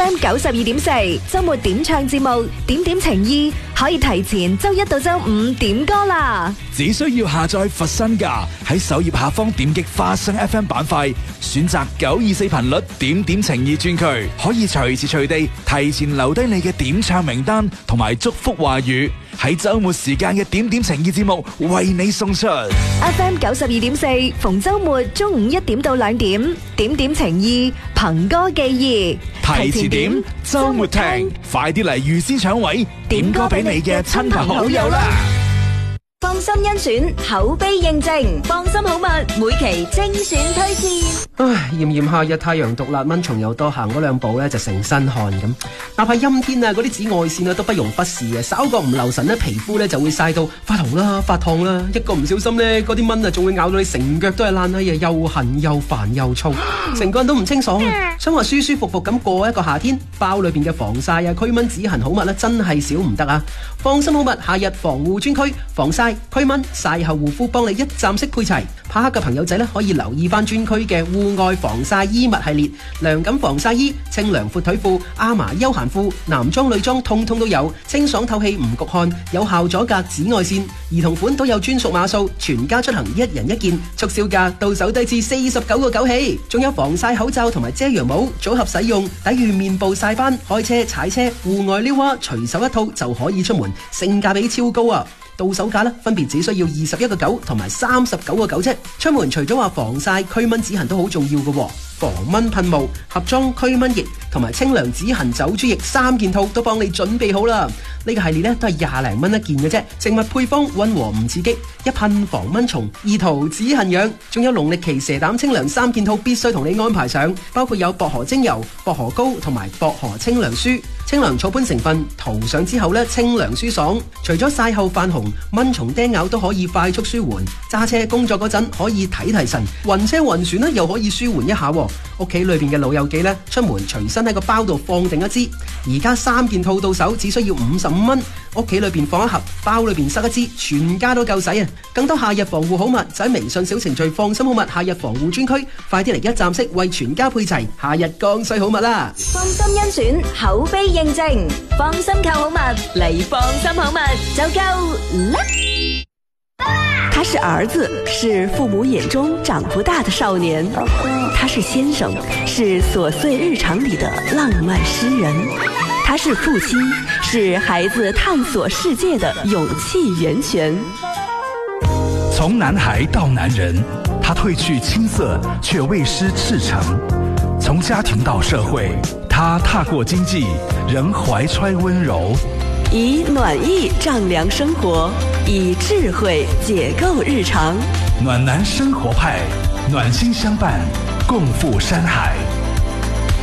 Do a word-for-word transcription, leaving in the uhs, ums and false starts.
M 九十二點四，周末點唱節目，點點情意，可以提前周一到周五點歌啦。 只需要下載佛身價，喺首頁下方點擊花生 F M 板塊，選擇九二四頻率點點情意專區，可以隨時隨地提前留低你嘅點唱名單同埋祝福話語，喺周末時間嘅點點情意節目為你送出。 F M 九十二點四，逢周末中午一點到兩點，點點情意，憑歌寄意， 提前點，周末聽，快啲嚟預先搶位，點歌俾你嘅親朋好友啦！ 放心甄選，口碑認證，放心好物，每期精選推薦。 唉，炎炎夏日太陽毒辣，蚊蟲又多，行嗰兩步咧就成身汗咁。哪怕陰天啊，嗰啲紫外線啊都不容忽視嘅。稍覺唔留神咧，皮膚咧就會曬到發紅啦、發燙啦。一個唔小心咧，嗰啲蚊啊仲會咬到你成腳都係爛閪啊，又痕又煩又燥，成個人都唔清爽啊！想話舒舒服服咁過一個夏天，包裏邊嘅防曬啊、驅蚊止痕好物咧，真係少唔得啊！放心好物夏日防護專區，防曬、驅蚊、曬後護膚幫你一站式配齊。怕黑嘅朋友仔咧，可以留意翻專區嘅戶外防曬衣物系列，涼感防曬衣、清涼闊腿褲、阿嫲休閒褲，男裝女裝通通都有，清爽透氣唔焗汗，有效阻隔紫外線。兒童款都有專屬碼數，全家出行一人一件，促銷價到手低至四十九個九起。仲有防曬口罩同埋遮陽帽組合使用，抵禦面部曬斑。開車、踩車、戶外溜滑，隨手一套就可以出門，性價比超高啊！到手價咧，分別只需要二十一個九同埋三十九個九啫。出門除咗話防曬、驅蚊止痕都好重要嘅，防蚊噴霧、盒裝驅蚊液同埋清涼止痕走珠液三件套都幫你準備好啦。呢、這個系列咧都係廿零蚊一件嘅啫，植物配方溫和唔刺激，一噴防蚊蟲，二塗止痕癢。仲有農曆期蛇膽清涼三件套必須同你安排上，包括有薄荷精油、薄荷膏同埋薄荷清涼舒。清涼草本成分塗上之後咧，清涼舒爽。除咗曬後泛紅、蚊蟲叮咬都可以快速舒緩。揸車工作嗰陣可以提提神，暈車暈船咧又可以舒緩一下。屋企裏邊嘅老友記咧，出門隨身喺個包度放定一支。而家三件套到手只需要五十五蚊，屋企裏邊放一盒，包裏邊塞一支，全家都夠使啊！更多夏日防護好物就喺微信小程序放心好物夏日防護專區，快啲嚟一站式為全家配齊夏日剛需好物啦！ 放心甄選，口碑認證，放心購好物嚟放心好物就夠啦！ 他是兒子，是父母眼中長不大的少年；他是先生，是瑣碎日常裡的浪漫詩人；他是父親，是孩子探索世界的勇氣源泉。 從男孩到男人，他褪去青澀，卻未失赤誠；從家庭到社會，他踏過經濟，仍懷揣溫柔。 以暖意丈量生活，以智慧解構日常。 暖男生活派，暖心相伴，共赴山海。